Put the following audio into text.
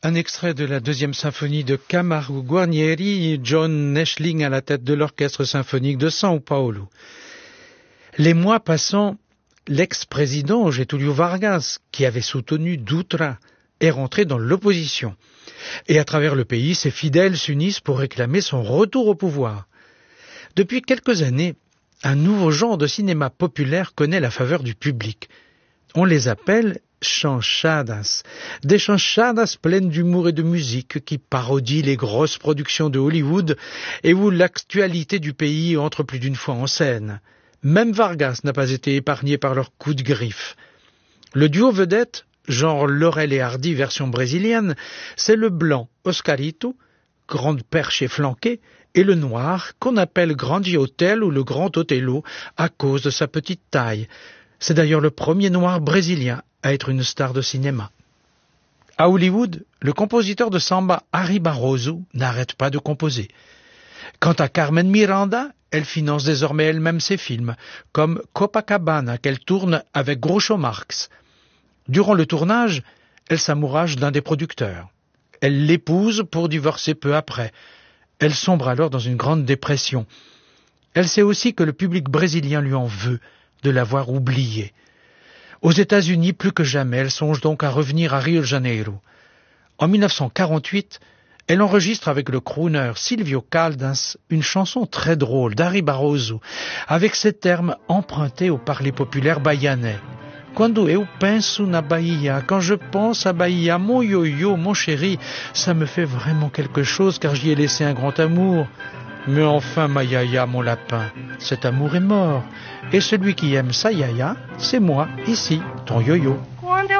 Un extrait de la deuxième symphonie de Camargo Guarnieri, John Neschling à la tête de l'orchestre symphonique de São Paulo. Les mois passant, l'ex-président Getúlio Vargas, qui avait soutenu Dutra, est rentré dans l'opposition. Et à travers le pays, ses fidèles s'unissent pour réclamer son retour au pouvoir. Depuis quelques années, un nouveau genre de cinéma populaire connaît la faveur du public. On les appelle chanchadas, des chanchadas pleines d'humour et de musique qui parodient les grosses productions de Hollywood et où l'actualité du pays entre plus d'une fois en scène. Même Vargas n'a pas été épargné par leurs coups de griffe. Le duo vedette, genre Laurel et Hardy version brésilienne, c'est le blanc Oscarito, grande perche et flanquée, et le noir qu'on appelle Grandi Hotel ou le Grand Othello à cause de sa petite taille. C'est d'ailleurs le premier noir brésilien à être une star de cinéma. À Hollywood, le compositeur de samba Harry Barroso n'arrête pas de composer. Quant à Carmen Miranda, elle finance désormais elle-même ses films, comme Copacabana qu'elle tourne avec Groucho Marx. Durant le tournage, elle s'amourage d'un des producteurs. Elle l'épouse pour divorcer peu après. Elle sombre alors dans une grande dépression. Elle sait aussi que le public brésilien lui en veut de l'avoir oubliée. Aux États-Unis, plus que jamais, elle songe donc à revenir à Rio de Janeiro. En 1948, elle enregistre avec le crooner Silvio Caldas une chanson très drôle d'Harry Barroso, avec ses termes empruntés au parler populaire bahianais. Quando eu penso na Bahia, quand je pense à Bahia, mon yo-yo, mon chéri, ça me fait vraiment quelque chose car j'y ai laissé un grand amour. Mais enfin, ma yaya, mon lapin, cet amour est mort. Et celui qui aime sa yaya, c'est moi, ici, ton yo-yo.